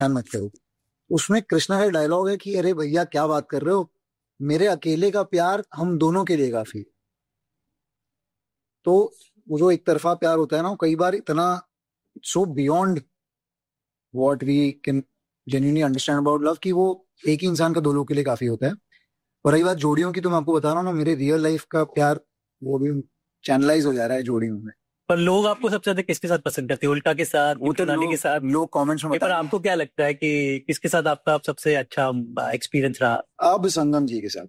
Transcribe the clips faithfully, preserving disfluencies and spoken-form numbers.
मत करो। उसमें कृष्णा का डायलॉग है कि अरे भैया क्या बात कर रहे हो, मेरे अकेले का प्यार हम दोनों के लिए काफी। तो वो जो एक तरफा प्यार होता है ना, वो कई बार इतना सो beyond what we can genuinely understand about love कि वो एक ही इंसान का दो लोगों के लिए काफी होता है। और रही बात जोड़ियों की, तो मैं आपको बता रहा हूँ ना, मेरे रियल लाइफ का प्यार वो भी चैनलाइज हो जा रहा है जोड़ियों में। पर लोग आपको सबसे ज्यादा किसके साथ पसंद करते हैं? उल्टा के साथ, वो तो नानी के साथ? लोग कमेंट्स में पर बताते हैं। आपको क्या लगता है कि किसके साथ आपका सबसे अच्छा एक्सपीरियंस रहा? अब संगम जी के साथ।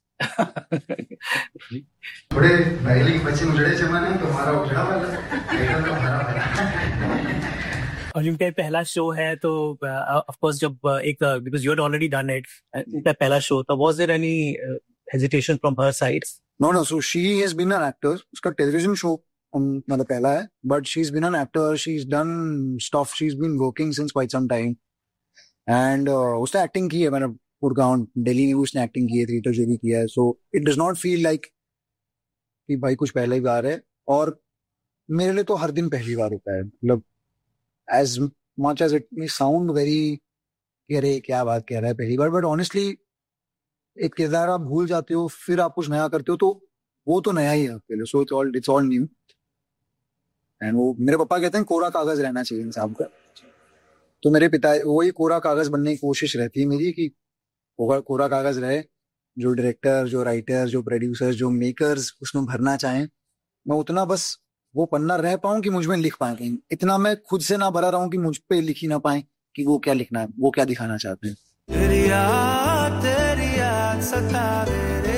थोड़े पहले के बच्चे उजड़े जमाने तो हमारा उजड़ा वाला एकदम तो हरा भरा। और जिनका ये पहला शो है तो ऑफ कोर्स जब uh, एक because you had already done it, उनका पहला शो था, was there any hesitation from her side? No no, so she has been an actor. उसका टेलीविजन शो मतलब पहला है, but she is been an actor, she is done stuff, she is been working since quite some time. And उसने acting की है, मैंने गुड़गांव दिल्ली में उसने एक्टिंग की है, थिएटर जो भी किया है। So it does not feel like कि भाई कुछ पहला ही बार है। और मेरे लिए तो हर दिन पहली बार होता है, मतलब as much as it may sound very कि अरे क्या बात कह रहा है पहली बार, बट ऑनेस्टली एक किरदार आप भूल जाते हो, फिर आप कुछ नया करते हो, तो वो तो नया ही है आपके लिए। So it's all it's all new. And वो मेरे पापा कहते हैं कोरा कागज रहना चाहिए इंसान का, तो मेरे पिता वही कोरा कागज बनने की कोशिश रहती है मेरी कि कोरा कोरा कागज रहे। जो डायरेक्टर, जो राइटर, जो प्रोड्यूसर, जो मेकर्स उसमें भरना चाहें, मैं उतना बस वो पन्ना रह पाऊं कि मुझ में लिख पाए कहीं। इतना मैं खुद से ना भरा रहा हूं कि मुझ पे लिख ही ना पाए कि वो क्या लिखना है, वो क्या दिखाना चाहते हैं। तेरी याद, तेरी याद सतावे रे।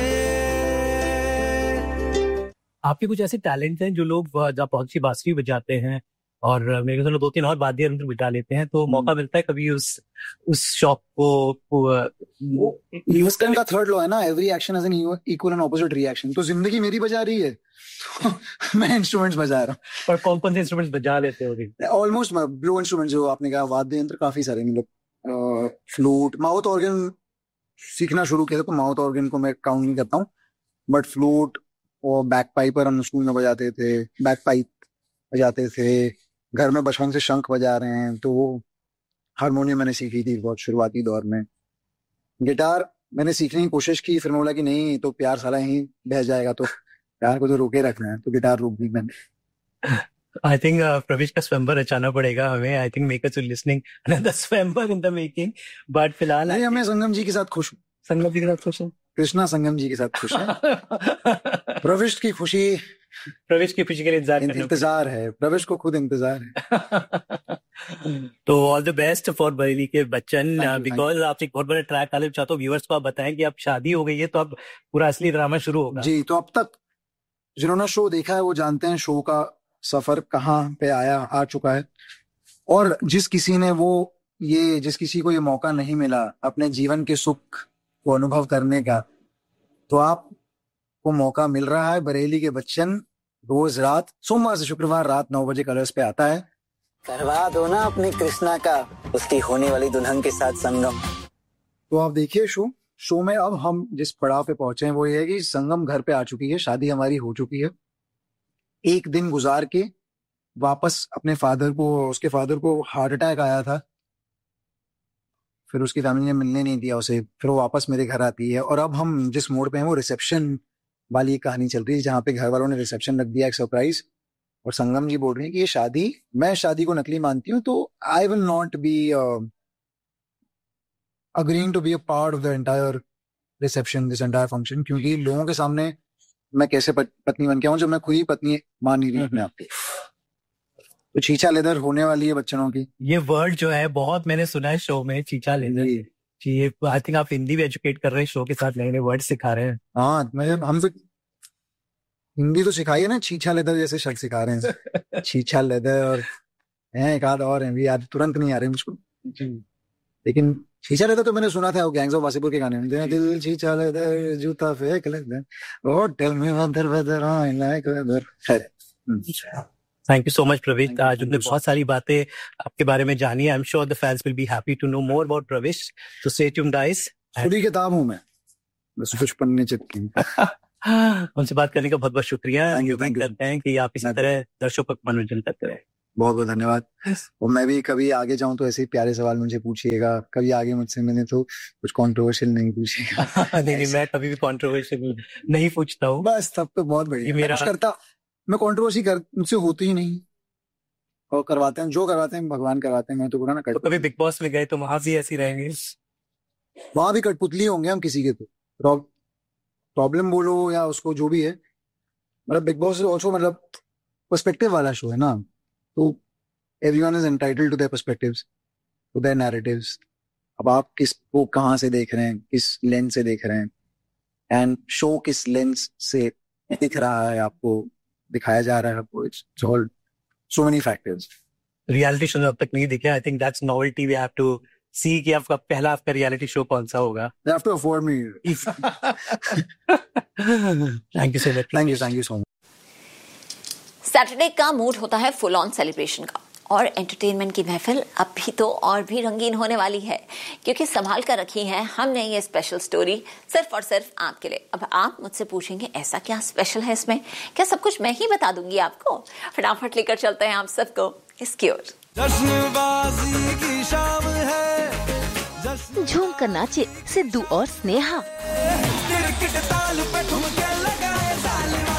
आपके कुछ ऐसे टैलेंट हैं जो लोग जब बहुत सी बांसुरी बजाते हैं और मेरे को दो तीन और वाद्य यंत्र बिठा लेते हैं, तो मौका मिलता है कभी उस उस शौक को? न्यूटन का थर्ड लॉ है ना, every action has an equal and opposite reaction. तो जिंदगी मेरी बजा रही है तो मैं इंस्ट्रूमेंट्स बजा रहा हूँ। पर कौन कौन से इंस्ट्रूमेंट्स बजा लेते हो? ऑलमोस्ट ब्लो इंस्ट्रूमेंट जो आपने कहा, वाद्य यंत्र काफी सारे, मतलब फ्लूट, माउथ ऑर्गन सीखना शुरू किया था, तो माउथ ऑर्गन को मैं काउंट नहीं करता हूँ, बट फ्लूट और बैक पाइपर हम स्कूल में बजाते थे, बैक पाइप बजाते थे। घर में बचपन से शंख बजा रहे हैं, तो वो हारमोनियम मैंने सीखी थी बहुत शुरुआती दौर में। गिटार मैंने सीखने की कोशिश की, फिर मैं बोला कि नहीं तो प्यार साला यहीं बह जाएगा, तो प्यार को तो रोके रखना है, तो गिटार रोक दी मैंने। आई थिंक प्रवेश का स्वयंवर रचाना पड़ेगा हमें। I think makers are listening, another स्वयंवर इन द मेकिंग। बट फिलहाल नहीं, मैं संगम जी के साथ खुश हूँ। संगम जी के साथ खुश हूँ, कृष्णा संगम जी के साथ खुश है। प्रविष्ट की खुशी, प्रवेश की खुशी के लिए इंतजार इंतजार है, प्रवेश को खुद इंतजार है। तो all the best for Bareilly के बच्चन, बिकॉज आपसे एक बहुत बड़ा ट्रैक डालना चाहता हूँ। व्यूअर्स को आप बताएं कि अब शादी हो गई है, तो अब पूरा असली ड्रामा शुरू होगा। जी, तो अब तक जिन्होंने शो देखा है वो जानते हैं शो का सफर कहाँ पे आया आ चुका है। और जिस किसी ने वो ये जिस किसी को ये मौका नहीं मिला अपने जीवन के सुख को अनुभव करने का, तो आपको मौका मिल रहा है। बरेली के बच्चन रोज रात सोमवार से शुक्रवार रात नौ बजे कलर्स पे आता है। करवा दो ना अपनी कृष्णा का उसकी होने वाली दुल्हन के साथ संगम। तो आप देखिए शो शो में अब हम जिस पड़ाव पे पहुंचे हैं वो ये है कि संगम घर पे आ चुकी है, शादी हमारी हो चुकी है। एक दिन गुजार के वापस अपने फादर को उसके फादर को हार्ट अटैक आया था, फिर उसकी फैमिली ने मिलने नहीं दिया उसे, फिर वो वापस मेरे घर आती है। और अब हम जिस मोड पे हैं वो रिसेप्शन वाली कहानी चल रही है, जहाँ पे घर वालों ने रिसेप्शन रख दिया एक सरप्राइज। और संगम जी बोल रही है कि ये शादी, मैं शादी को नकली मानती हूँ, तो I will not be agreeing to be a part of the entire reception, this entire function, क्योंकि लोगों के सामने मैं कैसे पत्नी बन के आऊं जब मैं खुद ही पत्नी मान नहीं रही अपने आप की। तो चीचा लेदर होने वाली है बच्चनों की। ये वर्ड जो है बहुत मैंने सुना है शो में, चीचा लेदर। ये आई थिंक आप हिंदी भी एजुकेट कर रहे हैं शो के साथ, नए नए वर्ड सिखा रहे हैं। हाँ, मैं हम तो हिंदी तो सिखाई है ना, छीछा लेदर जैसे शब्द सिखा रहे हैं। छीछा लेदर और हैं एक आध और हैं भी, याद तुरंत नहीं आ रहे मुझको, लेकिन छीछा लेदर तो मैंने सुना था वो गैंग्स ऑफ वासेपुर के गाने में, दिल छीछा लेदर जूता फेंक leather O tell me whether whether I like weather. Thank you so much प्रवेश, आज हमने बहुत सारी बातें आपके बारे में जानी है। I am sure the fans will be happy to know more about प्रवेश, तो स्टे ट्यून्ड गाइस। खुली किताब हूं मैं, बस कुछ पन्ने चिपकी। उनसे बात करने का बहुत बहुत शुक्रिया। Thank you, thank you. करते हैं कि आप इसी तरह दर्शकों का मनोरंजन करते रहे। बहुत बहुत धन्यवाद। और मैं भी कभी आगे जाऊं तो ऐसे ही प्यारे सवाल मुझे पूछिएगा, कभी आगे मुझसे मिले तो कुछ कंट्रोवर्शियल नहीं पूछिएगा। नहीं नहीं, मैं कभी भी कंट्रोवर्शियल नहीं पूछता हूँ। बस तब तो बहुत बढ़िया। मेरा कुछ करता मैं कंट्रोवर्सी कर मुझसे होती ही नहीं, और करवाते हैं जो करवाते हैं भगवान करवाते हैं, मैं तो बुरा ना कर। तो कभी बिग बॉस में गए तो वहां भी ऐसे रहेंगे? वहां भी कठपुतली होंगे हम किसी के, तो प्रॉब्लम बोलो या उसको जो भी है, मतलब बिग बॉस ऑल्सो मतलब पर्सपेक्टिव वाला शो है ना, तो everyone is entitled to their perspectives, to their narratives. अब आप किसको कहाँ से देख रहे हैं, किस लेंस से देख रहे हैं, एंड शो किस लेंस से दिख रहा है आपको, दिखाया जा रहा है आपको, it's all so many factors. Reality show अब तक नहीं दिखे, I think that's novelty, we have to सी कि आपका पहला आपका रियलिटी शो कौन सा होगा। They have to afford me. Thank you so much. Thank you, thank you so much. Saturday का मूड होता है फुल ऑन सेलिब्रेशन का, और एंटरटेनमेंट की महफिल अब भी तो और भी रंगीन होने वाली है, क्योंकि संभाल कर रखी है हमने ये स्पेशल स्टोरी सिर्फ और सिर्फ आपके लिए। अब आप मुझसे पूछेंगे ऐसा क्या स्पेशल है इसमें, क्या सब कुछ मैं ही बता दूंगी आपको? फटाफट लेकर चलते हैं आप सबको इसकी ओर। जश्नबाजी की शाम है, झूम कर नाचे सिद्धू और स्नेहा, क्रिकेट ताल पे ठुमके लगाए सालिमा,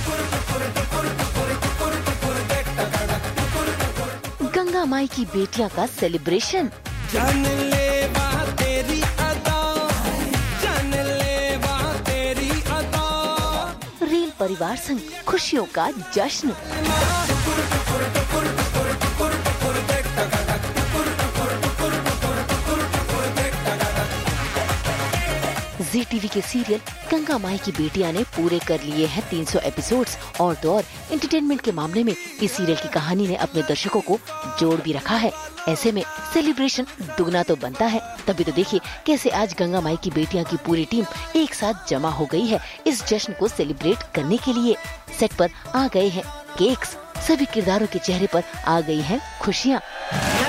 गंगा माई की बेटियां का सेलिब्रेशन, जान ले वहाँ तेरी अदा, जान ले वहाँ तेरी अदा, रील परिवार संग खुशियों का जश्न, जी टीवी के सीरियल गंगा माई की बेटियां ने पूरे कर लिए हैं तीन सौ एपिसोड्स, और तो और एंटरटेनमेंट के मामले में इस सीरियल की कहानी ने अपने दर्शकों को जोड़ भी रखा है। ऐसे में सेलिब्रेशन दुगना तो बनता है। तभी तो देखिए कैसे आज गंगा माई की बेटियां की पूरी टीम एक साथ जमा हो गई है इस जश्न को सेलिब्रेट करने के लिए। सेट पर आ गए हैं केक्स, सभी किरदारों के चेहरे पर आ गई हैं खुशियाँ।